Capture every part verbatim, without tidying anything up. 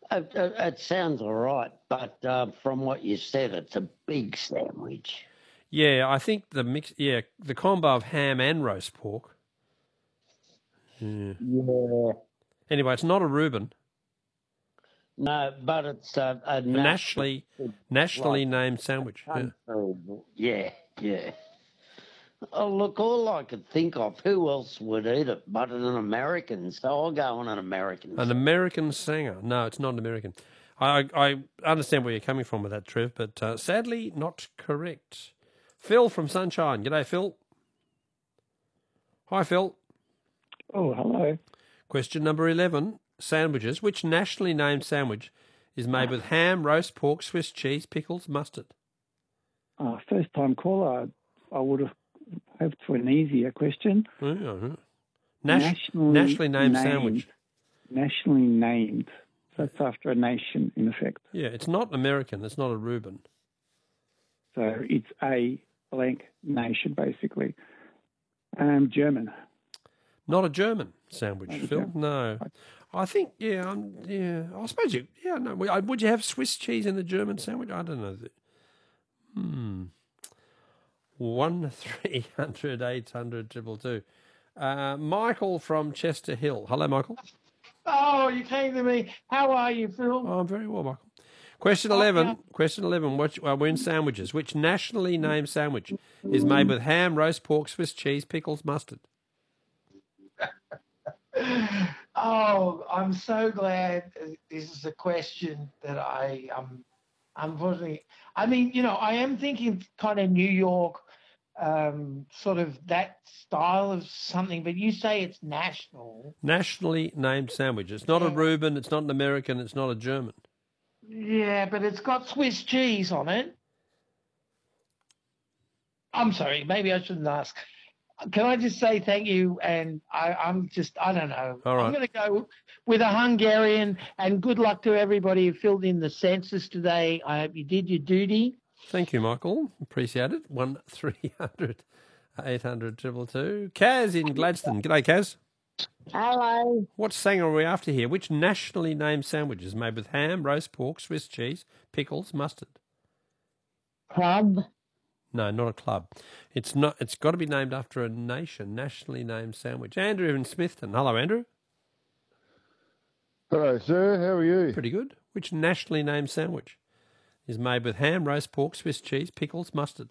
It, it, it sounds all right, but uh, from what you said, it's a big sandwich. Yeah, I think the mix. Yeah, the combo of ham and roast pork. Yeah. Yeah. Anyway, it's not a Reuben. No, but it's a, a A national, nationally, it's nationally like named a sandwich. Yeah. country. Yeah, yeah. Oh, look, all I could think of, who else would eat it but an American? So I'll go on an American. An American singer. No, it's not an American. I I understand where you're coming from with that, Trev, but uh, sadly not correct. Phil from Sunshine. G'day, Phil. Hi, Phil. Oh, hello. Question number eleven. Sandwiches. Which nationally named sandwich is made with ham, roast pork, Swiss cheese, pickles, mustard? Uh, first time caller, I would have hoped for an easier question. Yeah. Nas- nationally, nationally named, named sandwich. Nationally named. That's after a nation, in effect. Yeah, it's not American. It's not a Reuben. So it's a blank nation, basically. Um, German. Not a German sandwich, Not a Phil. German. No. I think, yeah, um, yeah. I suppose you, yeah, no. Would you have Swiss cheese in a German sandwich? I don't know. Hmm. One three hundred eight hundred triple two. Uh, Michael from Chester Hill. Hello, Michael. Oh, you came to me. How are you, Phil? Oh, I'm very well, Michael. Question eleven. Oh, yeah. Question eleven. Which, uh, we're in sandwiches. Which nationally named sandwich is made with ham, roast pork, Swiss cheese, pickles, mustard? Oh, I'm so glad this is a question that I um unfortunately. I mean, you know, I am thinking kind of New York, um, sort of that style of something. But you say it's national. Nationally named sandwich. It's not yeah. a Reuben. It's not an American. It's not a German. Yeah, but it's got Swiss cheese on it. I'm sorry, maybe I shouldn't ask. Can I just say thank you? And I, I'm just, I don't know. All right. I'm going to go with a Hungarian, and good luck to everybody who filled in the census today. I hope you did your duty. Thank you, Michael. Appreciate it. One three hundred eight hundred triple two. Kaz in Gladstone. G'day, Kaz. Hello. What sang are we after here? Which nationally named sandwich is made with ham, roast pork, Swiss cheese, pickles, mustard? Club. No, not a club. It's not. It's got to be named after a nation, nationally named sandwich. Andrew in Smithton. Hello, Andrew. Hello, sir. How are you? Pretty good. Which nationally named sandwich is made with ham, roast pork, Swiss cheese, pickles, mustard?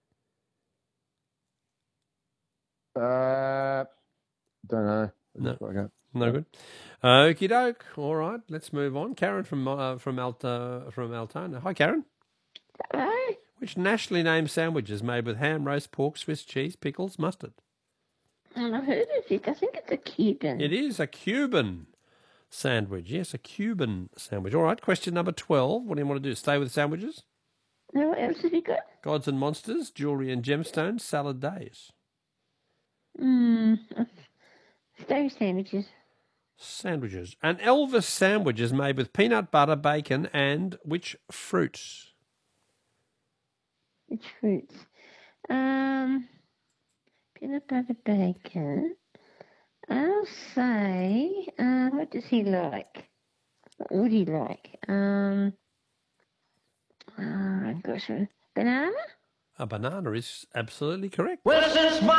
Uh, don't know. No, no good. Okie doke. All right, let's move on. Karen from uh, from Alta from Altona. Hi, Karen. Hello. Which nationally named sandwich is made with ham, roast pork, Swiss cheese, pickles, mustard? I've heard of it. I think it's a Cuban. It is a Cuban sandwich. Yes, a Cuban sandwich. All right, question number twelve. What do you want to do? Stay with sandwiches? No, what else have you got? Gods and Monsters, Jewelry and Gemstones, Salad Days. Hmm. Stay with sandwiches. Sandwiches. An Elvis sandwich is made with peanut butter, bacon, and which fruits? Which fruits? Um, peanut butter, bacon. I'll say, uh, what does he like? What would he like? Um, oh, gosh, banana? A banana is absolutely correct. Well, since my